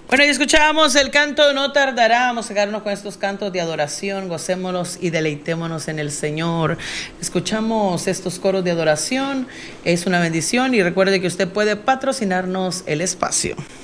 Bueno, y escuchábamos el canto No Tardará. Vamos a quedarnos con estos cantos de adoración. Gocémonos y deleitémonos en el Señor. Escuchamos estos coros de adoración. Es una bendición y recuerde que usted puede patrocinarnos el espacio.